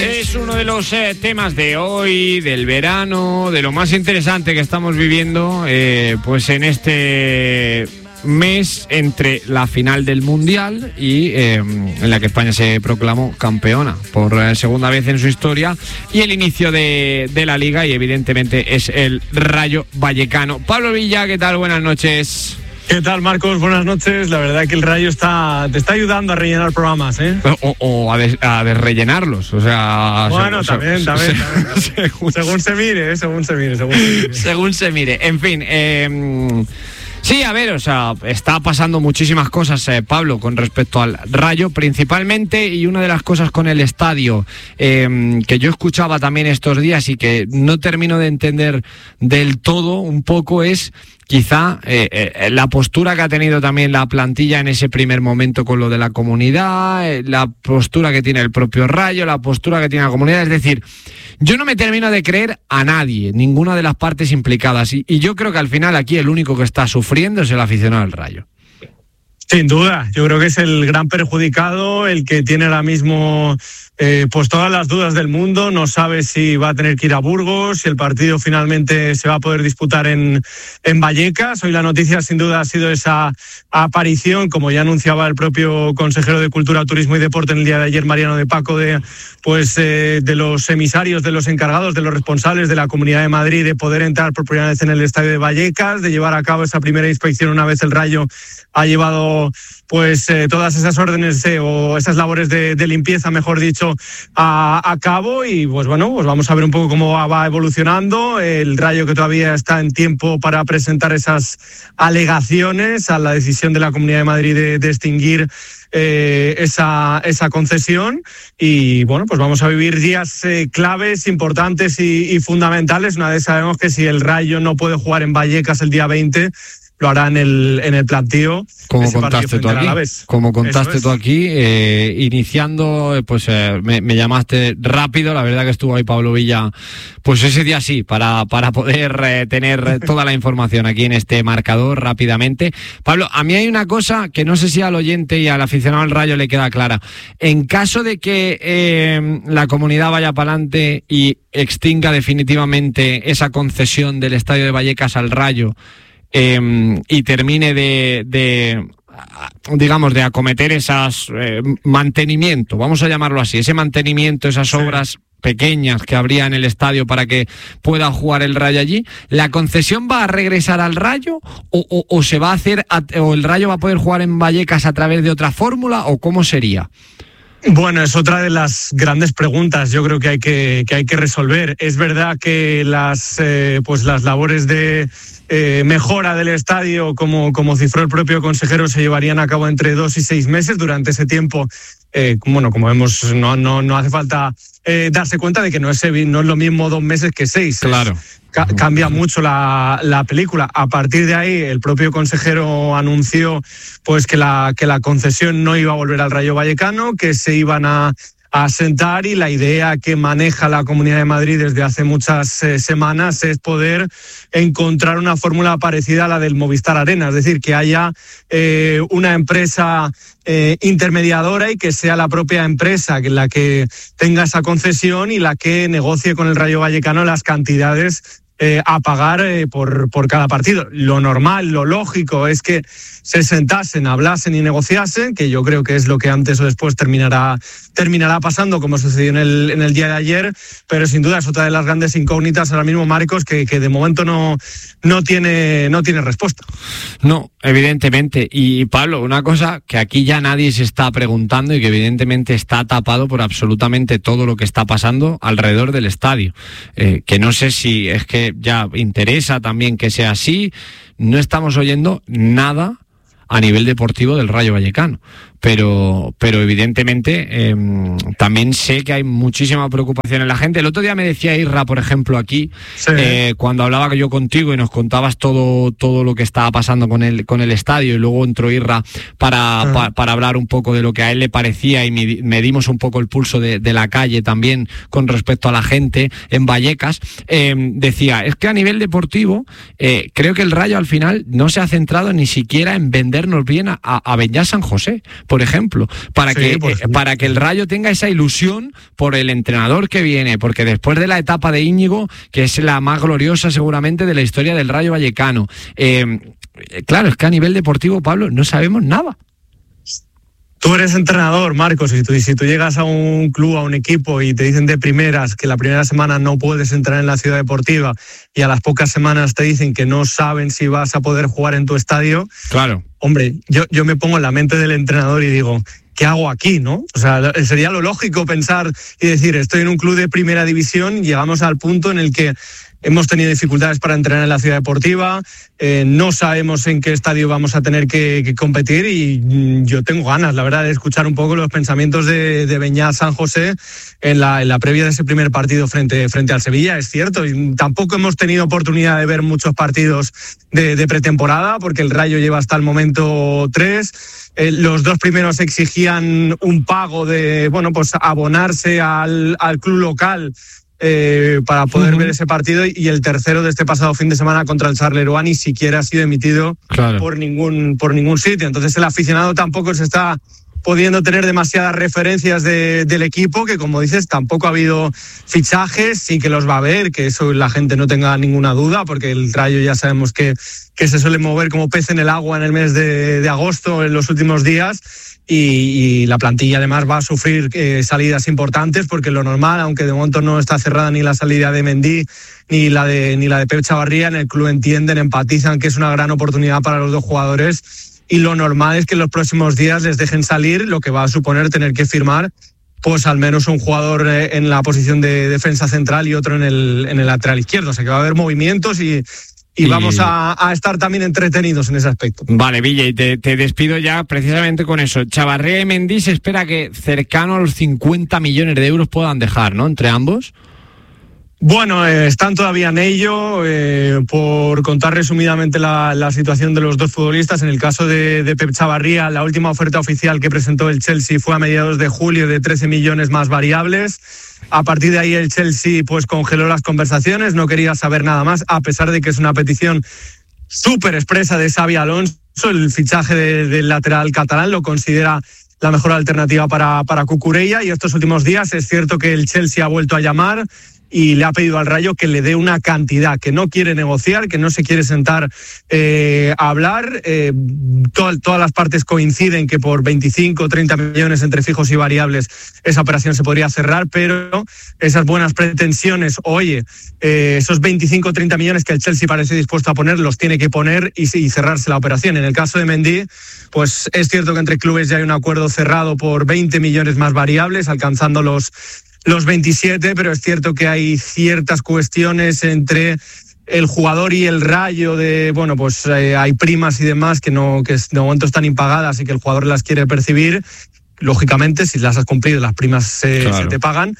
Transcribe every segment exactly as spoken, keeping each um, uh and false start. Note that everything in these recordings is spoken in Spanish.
Es uno de los eh, temas de hoy, del verano, de lo más interesante que estamos viviendo, eh, pues en este mes entre la final del Mundial y eh, en la que España se proclamó campeona por eh, segunda vez en su historia, y el inicio de, de la Liga, y evidentemente es el Rayo Vallecano. Pablo Villa, ¿qué tal? Buenas noches. ¿Qué tal, Marcos? Buenas noches. La verdad que el Rayo está te está ayudando a rellenar programas, ¿eh? O, o a, des, a desrellenarlos, o sea... Bueno, se, también, se, también, se, también, también. Según, según se mire, según se mire, según se mire. Según se mire. En fin, eh... sí, a ver, o sea, está pasando muchísimas cosas, eh, Pablo, con respecto al Rayo, principalmente, y una de las cosas con el estadio eh, que yo escuchaba también estos días y que no termino de entender del todo un poco es quizá eh, eh, la postura que ha tenido también la plantilla en ese primer momento con lo de la comunidad, eh, la postura que tiene el propio Rayo, la postura que tiene la comunidad. Es decir, yo no me termino de creer a nadie, ninguna de las partes implicadas, y, y yo creo que al final aquí el único que está sufriendo es el aficionado al Rayo. Sin duda, yo creo que es el gran perjudicado, el que tiene ahora mismo eh, pues todas las dudas del mundo, no sabe si va a tener que ir a Burgos, si el partido finalmente se va a poder disputar en, en Vallecas. Hoy la noticia sin duda ha sido esa aparición, como ya anunciaba el propio consejero de Cultura, Turismo y Deporte en el día de ayer, Mariano de Paco, de, pues, eh, de los emisarios, de los encargados, de los responsables de la Comunidad de Madrid, de poder entrar por primera vez en el estadio de Vallecas, de llevar a cabo esa primera inspección una vez el Rayo ha llevado pues eh, todas esas órdenes eh, o esas labores de, de limpieza, mejor dicho, a, a cabo. Y pues bueno, pues vamos a ver un poco cómo va, va evolucionando el Rayo, que todavía está en tiempo para presentar esas alegaciones a la decisión de la Comunidad de Madrid de, de extinguir eh, esa, esa concesión. Y bueno, pues vamos a vivir días eh, claves, importantes y, y fundamentales. Una vez sabemos que si el Rayo no puede jugar en Vallecas el día veinte, lo hará en el, en el plantío. Como contaste tú aquí, como contaste tú aquí, eh, iniciando, pues eh, me, me llamaste rápido, la verdad que estuvo ahí Pablo Villa, pues ese día sí, para, para poder eh, tener toda la información aquí en este marcador rápidamente. Pablo, a mí hay una cosa que no sé si al oyente y al aficionado al Rayo le queda clara. En caso de que eh, la comunidad vaya para adelante y extinga definitivamente esa concesión del estadio de Vallecas al Rayo, Eh, y termine de, de, digamos, de acometer esas eh, mantenimiento, vamos a llamarlo así, ese mantenimiento, esas obras pequeñas que habría en el estadio para que pueda jugar el Rayo allí, ¿la concesión va a regresar al Rayo o, o, o se va a hacer, a, o el Rayo va a poder jugar en Vallecas a través de otra fórmula, o cómo sería? Bueno, es otra de las grandes preguntas, yo creo que hay que, que hay que resolver. Es verdad que las, eh, pues las labores de eh, mejora del estadio, como, como cifró el propio consejero, se llevarían a cabo entre dos y seis meses. Durante ese tiempo, eh, bueno, como vemos, no, no, no hace falta eh, darse cuenta de que no es, no es lo mismo dos meses que seis. Claro. Ca- cambia mucho la, la película. A partir de ahí, el propio consejero anunció pues que la, que la concesión no iba a volver al Rayo Vallecano, que se iban a, a sentar, y la idea que maneja la Comunidad de Madrid desde hace muchas eh, semanas es poder encontrar una fórmula parecida a la del Movistar Arena, es decir, que haya eh, una empresa eh, intermediadora y que sea la propia empresa la que tenga esa concesión y la que negocie con el Rayo Vallecano las cantidades Eh, a pagar eh, por, por cada partido. Lo normal, lo lógico es que se sentasen, hablasen y negociasen, que yo creo que es lo que antes o después terminará, terminará pasando, como sucedió en el, en el día de ayer, pero sin duda es otra de las grandes incógnitas ahora mismo, Marcos, que, que de momento no, no, tiene, no tiene respuesta. No, evidentemente. Y Pablo, una cosa que aquí ya nadie se está preguntando y que evidentemente está tapado por absolutamente todo lo que está pasando alrededor del estadio, eh, que no sé si es que ya interesa también que sea así. No estamos oyendo nada a nivel deportivo del Rayo Vallecano, pero, pero evidentemente eh, también sé que hay muchísima preocupación en la gente. El otro día me decía Irra, por ejemplo, aquí, sí. eh, cuando hablaba yo contigo y nos contabas todo, todo lo que estaba pasando con el, con el estadio, y luego entró Irra para, uh-huh. pa, para hablar un poco de lo que a él le parecía, y medimos un poco el pulso de, de la calle también con respecto a la gente en Vallecas. Eh, decía, es que a nivel deportivo eh, creo que el Rayo al final no se ha centrado ni siquiera en vendernos bien a, a Beñat San José, por ejemplo, para, sí, que, por eh, para que el Rayo tenga esa ilusión por el entrenador que viene, porque después de la etapa de Íñigo, que es la más gloriosa seguramente de la historia del Rayo Vallecano, eh, claro, es que a nivel deportivo, Pablo, no sabemos nada. Tú eres entrenador, Marcos, y tú, y si tú llegas a un club, a un equipo y te dicen de primeras que la primera semana no puedes entrar en la ciudad deportiva y a las pocas semanas te dicen que no saben si vas a poder jugar en tu estadio, claro, hombre, yo, yo me pongo en la mente del entrenador y digo, ¿qué hago aquí, no? O sea, sería lo lógico pensar y decir, estoy en un club de primera división y llegamos al punto en el que hemos tenido dificultades para entrenar en la ciudad deportiva, eh, no sabemos en qué estadio vamos a tener que, que competir y mm, yo tengo ganas, la verdad, de escuchar un poco los pensamientos de, de Beñat San José en la, en la previa de ese primer partido frente, frente al Sevilla. Es cierto, y tampoco hemos tenido oportunidad de ver muchos partidos de, de pretemporada porque el Rayo lleva hasta el momento tres. Eh, los dos primeros exigían un pago de, bueno, pues abonarse al, al club local Eh, para poder uh-huh. ver ese partido, y el tercero de este pasado fin de semana contra el Charleroi ni siquiera ha sido emitido claro. por ningún por ningún sitio. Entonces el aficionado tampoco se está pudiendo tener demasiadas referencias de, del equipo, que como dices tampoco ha habido fichajes, sí que los va a haber, que eso la gente no tenga ninguna duda, porque el Rayo ya sabemos que, que se suele mover como pez en el agua en el mes de, de agosto en los últimos días. Y, y la plantilla además va a sufrir eh, salidas importantes, porque lo normal, aunque de momento no está cerrada ni la salida de Mendy ni la de ni la de Pep Chavarría, en el club entienden, empatizan que es una gran oportunidad para los dos jugadores, y lo normal es que en los próximos días les dejen salir, lo que va a suponer tener que firmar pues al menos un jugador eh, en la posición de defensa central y otro en el, en el lateral izquierdo. O sea que va a haber movimientos y Y, y vamos a, a estar también entretenidos en ese aspecto. Vale, Villa, y te, te despido ya precisamente con eso. Chavarría y Mendy se espera que cercano a los cincuenta millones de euros puedan dejar, ¿no? Entre ambos. Bueno, eh, están todavía en ello. Eh, por contar resumidamente la, la situación de los dos futbolistas, en el caso de, de Pep Chavarría, la última oferta oficial que presentó el Chelsea fue a mediados de julio de trece millones más variables. A partir de ahí el Chelsea pues congeló las conversaciones, no quería saber nada más, a pesar de que es una petición súper expresa de Xabi Alonso. El fichaje de, del lateral catalán lo considera la mejor alternativa para, para Cucurella, y estos últimos días es cierto que el Chelsea ha vuelto a llamar y le ha pedido al Rayo que le dé una cantidad, que no quiere negociar, que no se quiere sentar eh, a hablar. Eh, to- todas las partes coinciden que por veinticinco o treinta millones entre fijos y variables esa operación se podría cerrar, pero esas buenas pretensiones, oye, eh, esos veinticinco o treinta millones que el Chelsea parece dispuesto a poner, los tiene que poner y, y cerrarse la operación. En el caso de Mendy, pues es cierto que entre clubes ya hay un acuerdo cerrado por veinte millones más variables, alcanzando los los veintisiete, pero es cierto que hay ciertas cuestiones entre el jugador y el Rayo de, bueno, pues eh, hay primas y demás que no que de momento están impagadas y que el jugador las quiere percibir. Lógicamente, si las has cumplido, las primas se, claro. se te pagan.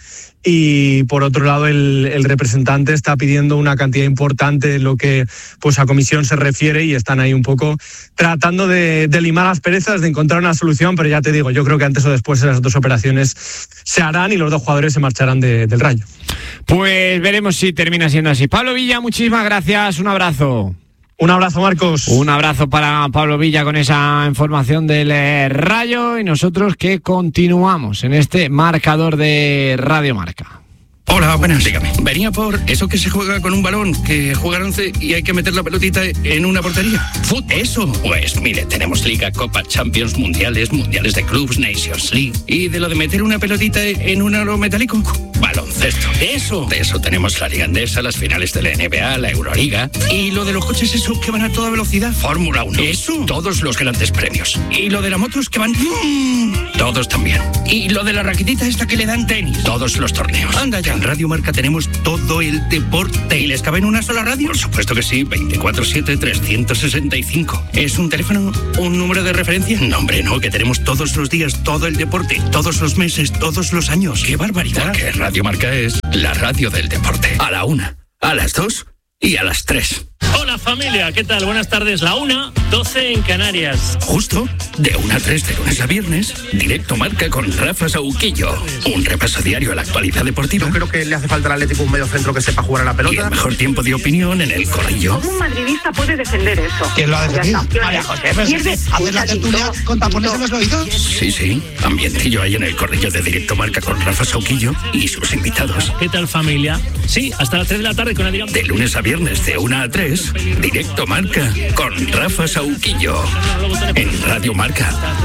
Y por otro lado, el, el representante está pidiendo una cantidad importante de lo que pues a comisión se refiere, y están ahí un poco tratando de, de limar las perezas, de encontrar una solución, pero ya te digo, yo creo que antes o después esas dos operaciones se harán y los dos jugadores se marcharán de, del Rayo. Pues veremos si termina siendo así. Pablo Villa, muchísimas gracias, un abrazo. Un abrazo, Marcos. Un abrazo para Pablo Villa con esa información del eh, Rayo, y nosotros que continuamos en este marcador de Radio Marca. Hola, buenas, dígame. Venía por eso que se juega con un balón, que juegan once y hay que meter la pelotita en una portería. ¿Fútbol? Eso. Pues mire, tenemos Liga, Copa, Champions, Mundiales, Mundiales de Clubs, Nations League. ¿Y de lo de meter una pelotita en un aro metálico? Baloncesto. Eso. De eso tenemos la Liga Andesa, las finales de la N B A, la Euroliga. ¿Y lo de los coches esos que van a toda velocidad? Fórmula uno. Eso. Todos los grandes premios. ¿Y lo de las motos que van? ¡Mmm! Todos también. ¿Y lo de la raquetita esta que le dan tenis? Todos los torneos. Anda ya. En Radio Marca tenemos todo el deporte. ¿Y les cabe en una sola radio? Por supuesto que sí, veinticuatro siete, trescientos sesenta y cinco. ¿Es un teléfono, un número de referencia? No, hombre, no, que tenemos todos los días todo el deporte, todos los meses, todos los años. ¡Qué barbaridad! Porque Radio Marca es la radio del deporte. A la una, a las dos y a las tres. ¡Hola! la familia, ¿qué tal? Buenas tardes, la una, doce en Canarias. Justo, de una a tres de lunes a viernes, Directo Marca con Rafa Sauquillo. Un repaso diario a la actualidad deportiva. Yo creo que le hace falta al Atlético un medio centro que sepa jugar a la pelota. Y el mejor tiempo de opinión en el corrillo. ¿Cómo un madridista puede defender eso? ¿Quién lo ha defendido? María José, ¿haces la tertulia con tapones en los oídos? Sí, sí, ambientillo ahí en el corrillo de Directo Marca con Rafa Sauquillo y sus invitados. ¿Qué tal, familia? Sí, hasta las tres de la tarde con Adrián. De lunes a viernes de una a tres, Directo Marca con Rafa Sauquillo en Radio Marca.